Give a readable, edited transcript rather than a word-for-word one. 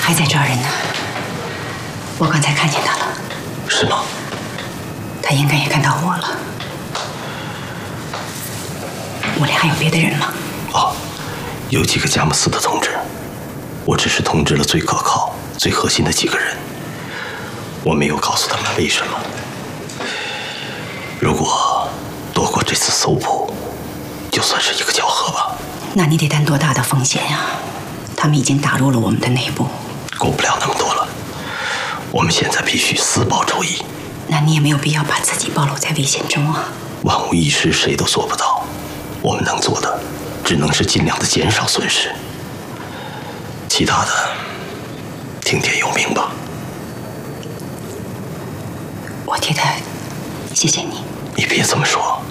还在抓人呢。我刚才看见他了。 是吗？ 他应该也看到我了。屋里还有别的人吗？ 哦，有几个佳木斯的同志，我只是通知了最可靠、最核心的几个人，我没有告诉他们为什么。如果躲过这次搜捕，就算是一个巧合吧。 那你得担多大的风险呀？他们已经打入了我们的内部。 顾不了那么多了，我们现在必须私报周易。 那你也没有必要把自己暴露在危险中啊。 万无一失，谁都做不到。我们能做的，只能是尽量的减少损失。其他的，听天由命吧。 我替他谢谢你。 你别这么说。